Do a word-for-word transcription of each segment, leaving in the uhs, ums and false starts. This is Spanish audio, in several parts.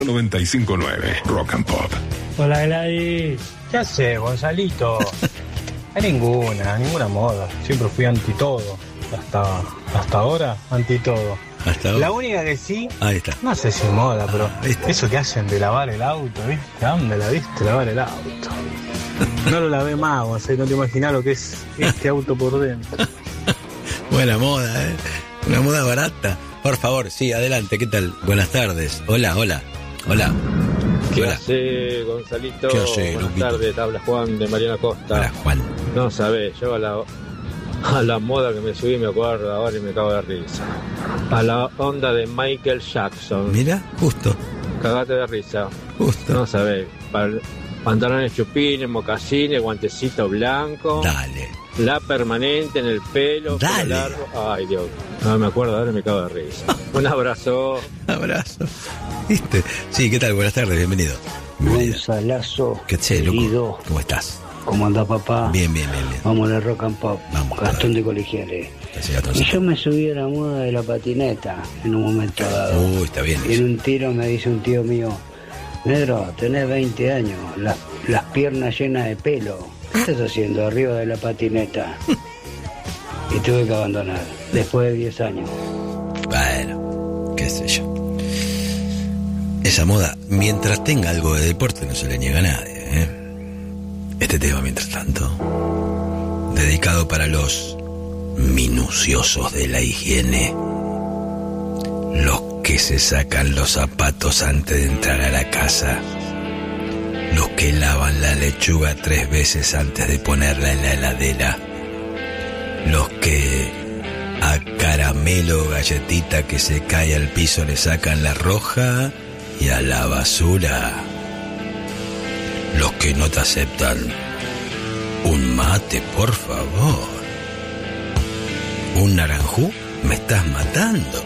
noventa y cinco punto nueve Rock and Pop. Hola Gladys. ¿Qué haces, Gonzalito? A ninguna, ninguna moda. Siempre fui anti todo. Hasta, hasta ahora, anti todo. Hasta ahora. La única que sí, Ahí está. no sé si moda, pero Ah, ¿viste? eso que hacen de lavar el auto, ¿viste? ¿A dónde la viste lavar el auto? No lo lavé más, Gonzalo, no te imaginas lo que es este auto por dentro. Buena moda, ¿eh? Una moda barata. Por favor, sí, adelante, ¿qué tal? Buenas tardes. Hola, hola. Hola. ¿Qué Hola. hace, Gonzalito? ¿Qué hace, Buenas Luquito? tardes, te habla Juan de Mariana Costa. Hola, Juan. No sabés, yo a la, a la moda que me subí me acuerdo ahora y me cago de risa. A la onda de Michael Jackson. Mira, justo, Cagate de risa. justo. No sabés. Pal- Pantalones chupines, mocasines, guantecito blanco. Dale. La permanente en el pelo. pelo Dale. largo. Ay, Dios. No me acuerdo ahora y me cago de risa. Un abrazo. Abrazo. ¿Viste? Sí, ¿qué tal? Buenas tardes, bienvenido. Bienvenida. Gonzalazo, ¿Qué sé, loco? querido, ¿Cómo estás? ¿cómo anda papá? Bien, bien, bien, bien. Vamos a la Rock and Pop, Vamos, Gastón de Colegiales. Ese gato Y se- yo me subí a la moda de la patineta en un momento dado. Uy, está bien Y eso. en un tiro me dice un tío mío, Negro, tenés veinte años, las, las piernas llenas de pelo. ¿Qué estás haciendo arriba de la patineta? Y tuve que abandonar, después de diez años. Bueno, qué sé yo. Esa moda, mientras tenga algo de deporte, no se le niega a nadie, ¿eh? Este tema, mientras tanto, dedicado para los minuciosos de la higiene, los que se sacan los zapatos antes de entrar a la casa, los que lavan la lechuga tres veces antes de ponerla en la heladera, los que a caramelo o galletita que se cae al piso le sacan la roja y a la basura, los que no te aceptan un mate, por favor, un naranjú, me estás matando,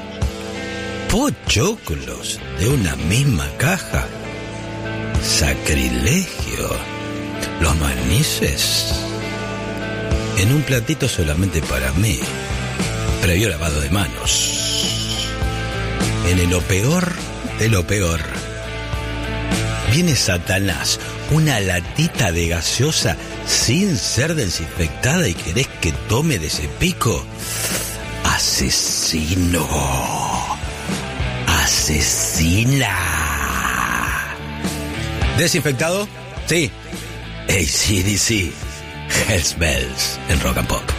pochoclos de una misma caja, sacrilegio, los manices en un platito solamente para mí, previo lavado de manos. En el lo peor de lo peor, viene Satanás, una latita de gaseosa sin ser desinfectada y querés que tome de ese pico. Asesino, asesina. ¿Desinfectado? Sí. A C D C, Hells Bells en Rock and Pop.